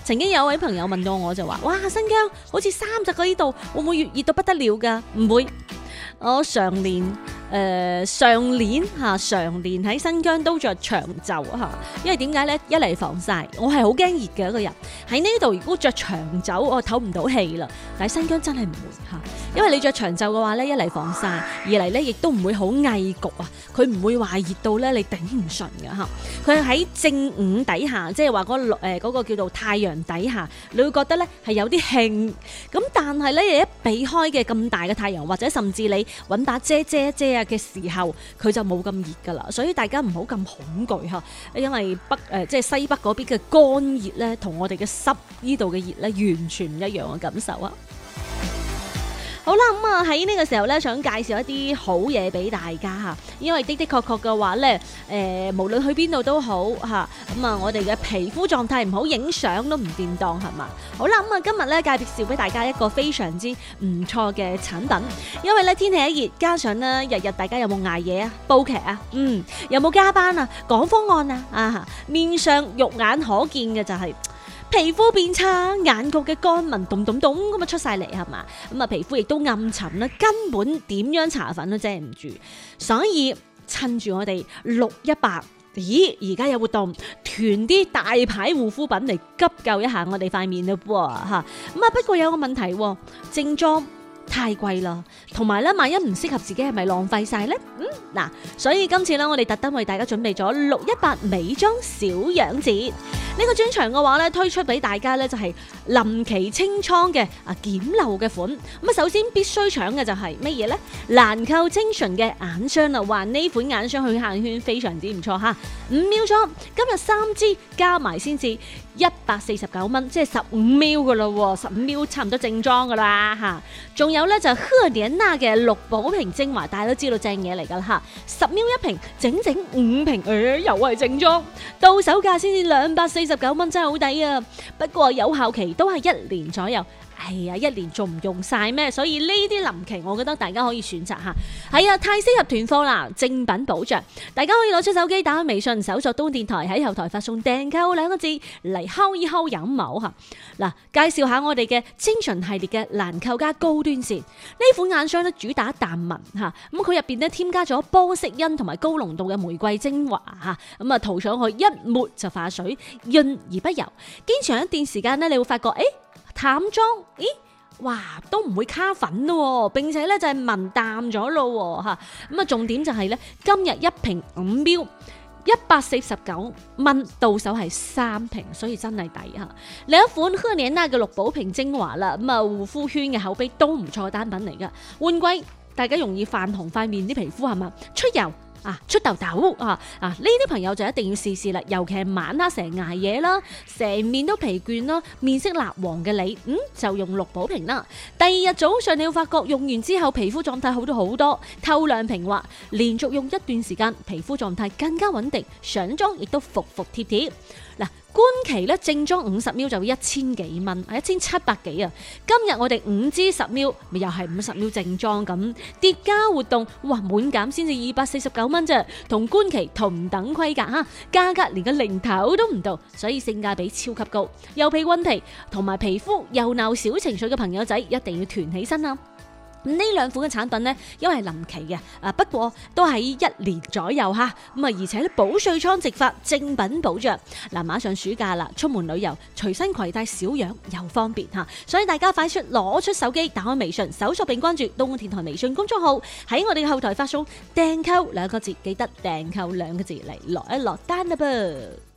曾經有位朋友問到我就話：哇，新疆好似30個呢度，會唔會熱到不得了㗎？唔會。我上年喺新疆都着長袖嚇，因為點解咧？一嚟防曬，我係好驚熱嘅一個人。喺呢度如果着長袖，我唞唔到氣啦。但係新疆真係唔會嚇，因為你着長袖嘅話咧，一嚟防曬，二嚟咧亦都唔會好翳焗啊。佢唔會話熱到咧你頂唔順嘅嚇。佢喺正午底下，即係話嗰個叫做太陽底下，你會覺得咧係有啲興。咁但係咧，你一避開嘅咁大嘅太陽，或者甚至你揾把遮遮啊嘅時候，佢就冇咁熱噶啦，所以大家唔好咁恐懼嚇，因為即係西北嗰邊嘅乾熱咧，同我哋嘅濕呢度嘅熱咧，完全唔一樣嘅感受啊！好啦，咁啊喺呢個時候咧，想介紹一啲好嘢俾大家嚇，因為的確嘅話咧，無論去邊度都好嚇，咁啊我哋嘅皮膚狀態唔好，影相都唔掂當係嘛？好啦，咁啊今日咧介紹俾大家一個非常之唔錯嘅產品，因為咧天氣一熱，加上咧日日大家有冇捱夜啊、煲劇啊，有冇加班啊、講方案啊，面上肉眼可見嘅就係皮膚變差，眼角嘅乾紋咚咚咚咁啊出晒嚟係嘛，咁啊皮膚亦都暗沉啦，根本點樣搽粉都遮唔住，所以趁住我哋618，而家有活動，團啲大牌護膚品嚟急救一下我哋塊面嘞噃嚇，咁啊不過有個問題，正裝太貴啦，同埋咧，萬一唔適合自己，係咪浪費晒呢？嗱，所以今次咧，我哋特登為大家準備咗618美妝小樣節呢個專場嘅話咧，推出俾大家咧就係臨期清倉嘅檢漏嘅款。咁啊，首先必須搶嘅就係乜嘢咧？蘭蔻清純嘅眼霜啦，話呢款眼霜去行圈非常之唔錯嚇，5 ml 裝，今日3支加埋先至149蚊，即係15 ml 噶啦，15 ml 差唔多正裝噶啦嚇。仲有咧就赫蓮娜嘅綠寶瓶精華，大家都知道正嘢嚟噶啦嚇，10 ml 一瓶，整5瓶，又係正裝，到手價先至249蚊，真係好抵啊！不過有效期都係1年左右。哎呀，1年仲唔用晒咩？所以呢啲臨期，我覺得大家可以選擇下。係啊，太適合囤貨啦！正品保障，大家可以攞出手機，打開微信，搜索東電台，喺後台發送訂購2個字嚟睺一睺有冇嚇。嗱，介紹下我哋嘅精純系列嘅蘭蔻加高端線呢款眼霜咧，主打淡紋嚇，咁佢入邊咧添加咗波色因同埋高濃度嘅玫瑰精華嚇，咁啊塗上去一抹就化水，潤而不油。堅持一段時間咧，你會發覺淡妝，哇，都唔會卡粉咯，並且咧就係紋淡咗咯嚇。咁啊，重點就係咧，今日一瓶5 ml 149蚊，到手係3瓶，所以真係抵嚇。另一款赫蓮娜嘅綠寶瓶精華啦，咁啊護膚圈嘅口碑都唔錯，單品嚟噶。換季大家容易泛紅塊面啲皮膚係嘛，出油出痘痘呢啲朋友就一定要試試啦，尤其係晚黑成日捱夜啦，成面都疲倦啦，面色蠟黃嘅你，就用綠寶瓶啦。第二日早上你會發覺用完之後皮膚狀態好咗好多，透亮平滑，連續用一段時間皮膚狀態更加穩定，上妝亦都服服帖帖。嗱，官期咧正裝50 ml 就1000幾蚊，1700幾啊！今日我哋5支10 ml，咪又係50 ml正裝咁，疊加活動，哇滿減先至249蚊啫，同官期同等規格嚇，價格連個零頭都唔到，所以性價比超級高。有皮溫皮同埋皮膚又鬧小情緒嘅朋友仔，一定要團起身啊！呢兩款嘅產品呢，因為係臨期嘅，不過都喺1年左右嚇，而且咧保稅倉直發正品保障。嗱，馬上暑假啦，出門旅遊隨身攜帶小樣又方便嚇，所以大家快攞出手機，打開微信，搜索並關注東電台微信公眾號，喺我哋嘅後台發送訂購2個字，記得訂購2個字嚟落一落單啦噃。